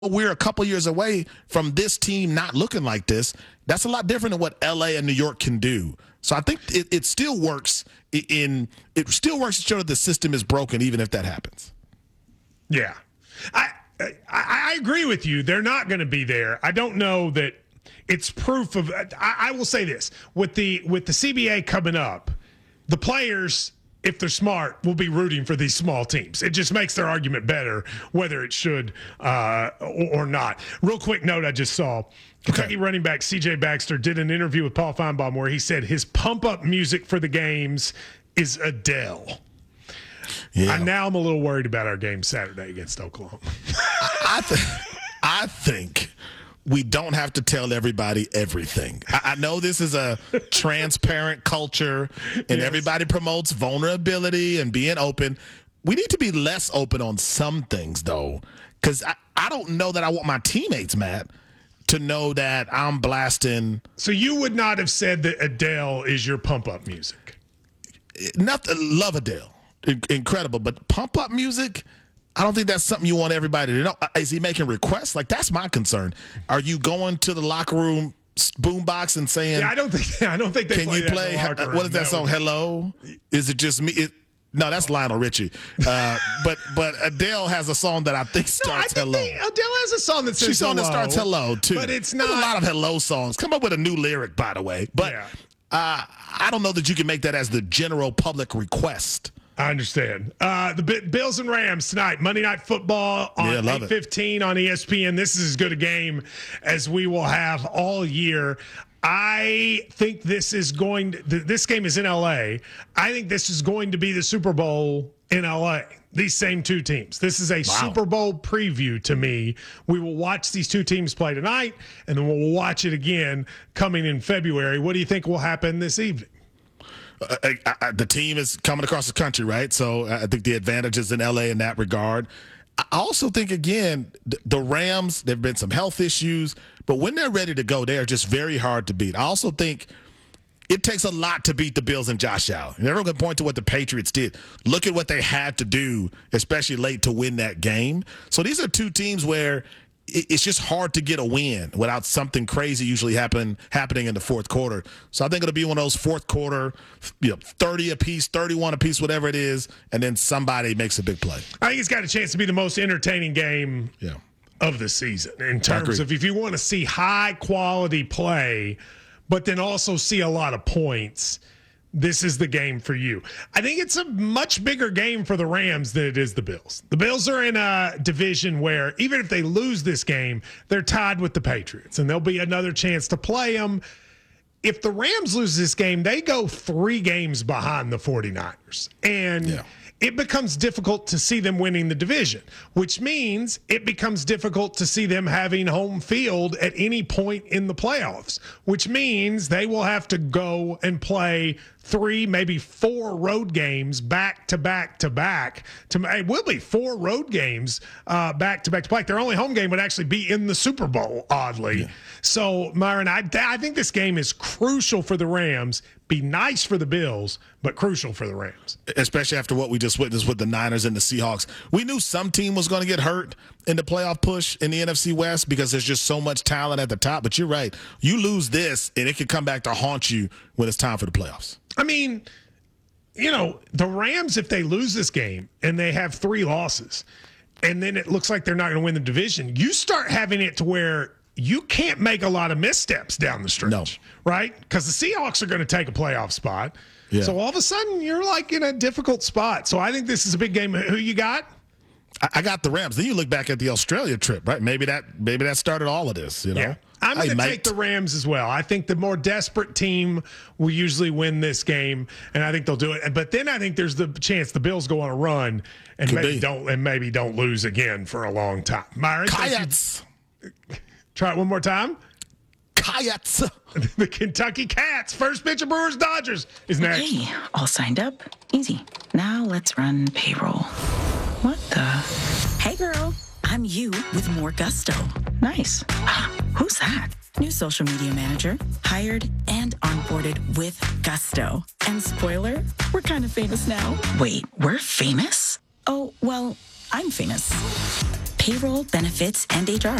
we're a couple years away from this team not looking like this. That's a lot different than what LA and New York can do. So I think it still works it still works to show that the system is broken, even if that happens. Yeah. I agree with you. They're not going to be there. I don't know that it's proof of. I will say this with the CBA coming up, the players, if they're smart, will be rooting for these small teams. It just makes their argument better, whether it should or not. Real quick note I just saw. Kentucky running back C.J. Baxter did an interview with Paul Feinbaum where he said his pump-up music for the games is Adele. Yeah. Now I'm a little worried about our game Saturday against Oklahoma. I think we don't have to tell everybody everything. I know this is a transparent culture, and everybody promotes vulnerability and being open. We need to be less open on some things, though, because I don't know that I want my teammates, Matt, to know that I'm blasting. So you would not have said that Adele is your pump-up music? Nothing. Love Adele. Incredible. But pump-up music, I don't think that's something you want everybody to know. Is he making requests? Like, that's my concern. Are you going to the locker room boombox and saying, yeah, I don't think they can play you play, what is that song, Hello? Is it just me? No, that's Lionel Richie. But Adele has a song that I think starts Hello. Adele has a song that says She's on that starts Hello, too. But it's not. There's a lot of Hello songs. Come up with a new lyric, by the way. But I don't know that you can make that as the general public request. I understand. The Bills and Rams tonight, Monday Night Football on 8:15 on ESPN. This is as good a game as we will have all year. I think this game is in LA. I think this is going to be the Super Bowl in LA. These same two teams. This is a Super Bowl preview to me. We will watch these two teams play tonight, and then we'll watch it again coming in February. What do you think will happen this evening? The team is coming across the country, right? So I think the advantage is in LA in that regard. I also think, again, the Rams, there have been some health issues, but when they're ready to go, they are just very hard to beat. I also think it takes a lot to beat the Bills and Josh Allen. And everyone can point to what the Patriots did. Look at what they had to do, especially late, to win that game. So these are two teams where it's just hard to get a win without something crazy usually happening in the fourth quarter. So I think it'll be one of those fourth quarter, 30 apiece, 31 apiece, whatever it is, and then somebody makes a big play. I think it's got a chance to be the most entertaining game of the season in terms of if you want to see high quality play, but then also see a lot of points. This is the game for you. I think it's a much bigger game for the Rams than it is the Bills. The Bills are in a division where even if they lose this game, they're tied with the Patriots, and there'll be another chance to play them. If the Rams lose this game, they go 3 games behind the 49ers. And it becomes difficult to see them winning the division, which means it becomes difficult to see them having home field at any point in the playoffs, which means they will have to go and play 3, maybe 4 road games back to back to back. It will be 4 road games back to back to back. Their only home game would actually be in the Super Bowl, oddly. So, Myron, I think this game is crucial for the Rams. Be nice for the Bills, but crucial for the Rams. Especially after what we just witnessed with the Niners and the Seahawks. We knew some team was going to get hurt in the playoff push in the NFC West because there's just so much talent at the top. But you're right. You lose this, and it can come back to haunt you when it's time for the playoffs. I mean, the Rams, if they lose this game and they have 3 losses, and then it looks like they're not going to win the division, you start having it to where you can't make a lot of missteps down the stretch, right? Because the Seahawks are going to take a playoff spot. Yeah. So all of a sudden, you're like in a difficult spot. So I think this is a big game. Who you got? I got the Rams. Then you look back at the Australia trip, right? Maybe that started all of this, Yeah. I'm going to take the Rams as well. I think the more desperate team will usually win this game, and I think they'll do it. But then I think there's the chance the Bills go on a run and maybe don't lose again for a long time. Myron, Coyotes. Try it one more time. Coyotes. The Kentucky Cats. First pitch of Brewers Dodgers is next. Hey, all signed up? Easy. Now let's run payroll. What the? Hey, girl. I'm you with more gusto. Nice. Who's that? New social media manager. Hired and onboarded with gusto. And spoiler, we're kind of famous now. Wait, we're famous? Oh, well, I'm famous. payroll, benefits, and HR.